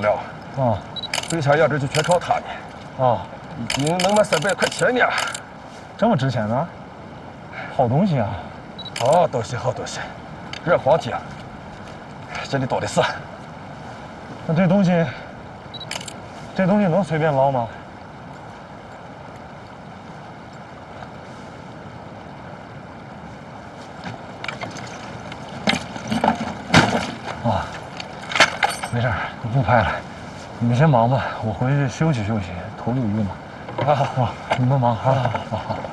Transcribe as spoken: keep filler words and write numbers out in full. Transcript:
了。 啊， 北山牙这就全靠他呢。 啊， 一斤能卖三百块钱呢。 这么值钱呢？好东西啊！ 好东西，好东西，热黄金，这里多的是。 那这东西，这东西能随便捞吗？啊，没事儿，我不拍了，你们先忙吧，我回去休息休息，头有晕了。 好好好， 你们忙，好好好好。